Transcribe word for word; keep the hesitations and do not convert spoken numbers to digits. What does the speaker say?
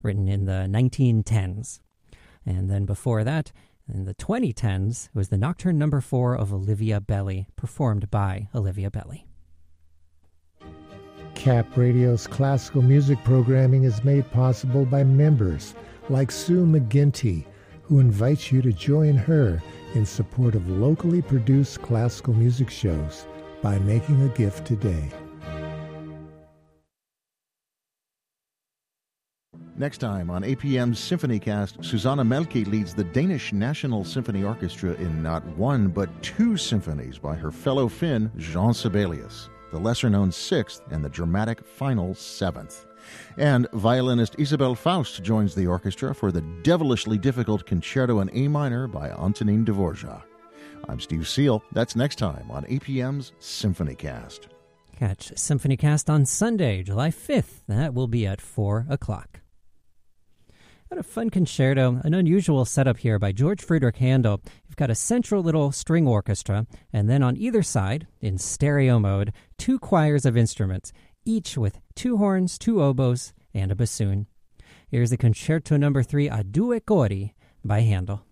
written in the nineteen tens. And then before that, in the twenty tens, it was the Nocturne Number four of Olivia Belly, performed by Olivia Belly. Cap Radio's classical music programming is made possible by members like Sue McGinty, who invites you to join her in support of locally produced classical music shows by making a gift today. Next time on A P M's SymphonyCast, Susanna Melke leads the Danish National Symphony Orchestra in not one but two symphonies by her fellow Finn, Jean Sibelius, the lesser-known Sixth and the dramatic final Seventh. And violinist Isabelle Faust joins the orchestra for the devilishly difficult Concerto in A minor by Antonin Dvorak. I'm Steve Seal. That's next time on A P M's SymphonyCast. Catch SymphonyCast on Sunday, July fifth. That will be at four o'clock. Got a fun concerto, an unusual setup here by George Friedrich Handel. You've got a central little string orchestra, and then on either side, in stereo mode, two choirs of instruments, each with two horns, two oboes, and a bassoon. Here's the Concerto Number three a due cori by Handel.